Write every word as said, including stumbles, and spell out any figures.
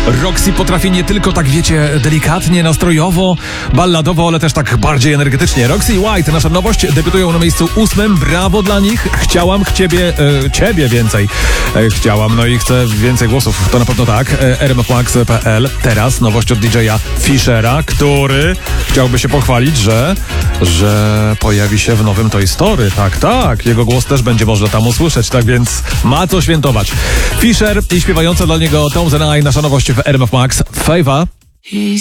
Roxy potrafi nie tylko tak, wiecie, delikatnie, nastrojowo, balladowo, ale też tak bardziej energetycznie. Roxy i White, nasza nowość, debiutują na miejscu ósmym. Brawo dla nich. Chciałam k ciebie, e, ciebie więcej. E, chciałam, no i chcę więcej głosów, to na pewno tak. E, r m f max kropka p l. Teraz nowość od D J a Fishera, który chciałby się pochwalić, że, że pojawi się w nowym Toy Story. Tak, tak. Jego głos też będzie można tam usłyszeć, tak więc ma co świętować. Fisher i śpiewająca dla niego Tones and I, nasza nowość w R M F Max. Fajwa.